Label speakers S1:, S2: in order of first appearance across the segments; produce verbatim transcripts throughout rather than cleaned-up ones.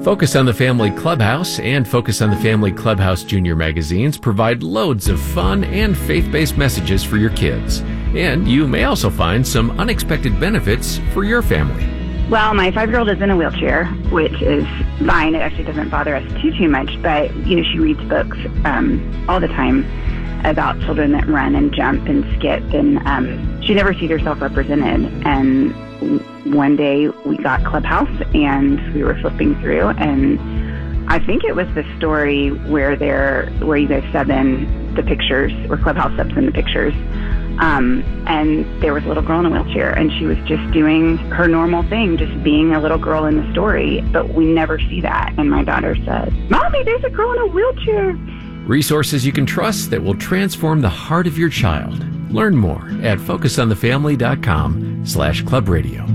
S1: Focus on the Family Clubhouse and Focus on the Family Clubhouse Junior magazines provide loads of fun and faith-based messages for your kids. And you may also find some unexpected benefits for your family.
S2: Well, my five-year-old is in a wheelchair, which is fine. It actually doesn't bother us too, too much. But, you know, she reads books um, all the time about children that run and jump and skip. And um, she never sees herself represented. And one day we got Clubhouse and we were flipping through. And I think it was the story where they're, where you guys sub in the pictures, where Clubhouse subs in the pictures. Um, and there was a little girl in a wheelchair, and she was just doing her normal thing, just being a little girl in the story, but we never see that. And my daughter said, "Mommy, there's a girl in a wheelchair."
S1: Resources you can trust that will transform the heart of your child. Learn more at focusonthefamily.com slash club radio.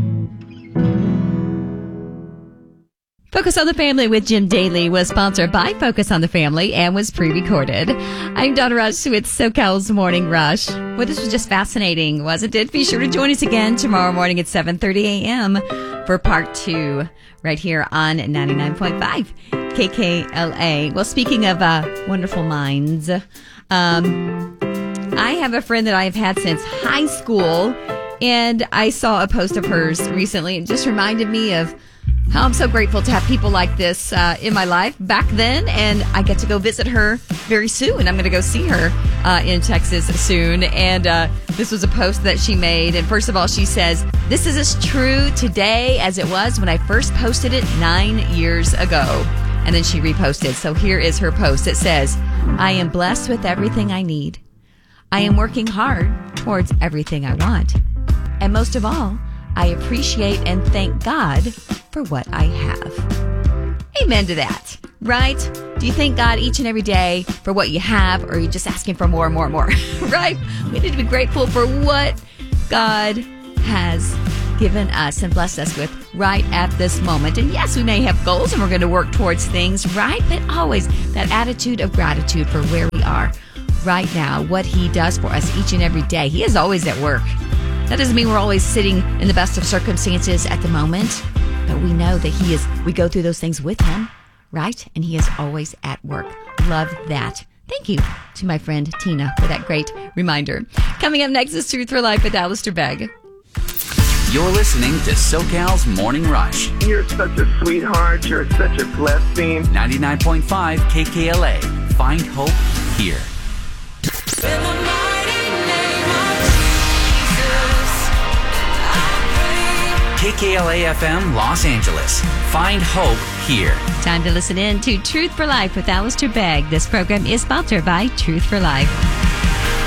S3: Focus on the Family with Jim Daly was sponsored by Focus on the Family and was pre-recorded. I'm Donna Rush with SoCal's Morning Rush. Well, this was just fascinating, wasn't it? Be sure to join us again tomorrow morning at seven thirty a.m. for part two right here on ninety-nine point five K K L A. Well, speaking of uh, wonderful minds, um, I have a friend that I've had since high school, and I saw a post of hers recently. It just reminded me of how I'm so grateful to have people like this uh, in my life back then, and I get to go visit her very soon. I'm going to go see her uh, in Texas soon, and uh, this was a post that she made, and first of all, she says, "This is as true today as it was when I first posted it nine years ago." And then she reposted. So here is her post. It says, "I am blessed with everything I need. I am working hard towards everything I want. And most of all, I appreciate and thank God for what I have." Amen to that, right? Do you thank God each and every day for what you have, or are you just asking for more and more and more, right? We need to be grateful for what God has given us and blessed us with right at this moment. And yes, we may have goals and we're going to work towards things, right? But always that attitude of gratitude for where we are right now, what He does for us each and every day. He is always at work. That doesn't mean we're always sitting in the best of circumstances at the moment, but we know that He is, we go through those things with Him, right? And He is always at work. Love that. Thank you to my friend Tina for that great reminder. Coming up next is Truth for Life with Alistair Begg.
S4: You're listening to SoCal's Morning Rush.
S5: You're such a sweetheart. You're such a blessing.
S4: ninety-nine point five K K L A. Find hope here. K K L A F M Los Angeles. Find hope here.
S3: Time to listen in to Truth for Life with Alistair Begg. This program is sponsored by Truth for Life.